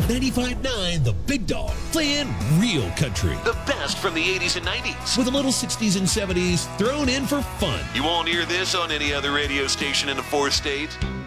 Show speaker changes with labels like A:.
A: 95.9 The Big Dog, playing real country.
B: The best from the 80s and 90s.
A: With a little 60s and 70s thrown in for fun.
B: You won't hear this on any other radio station in the 4 states.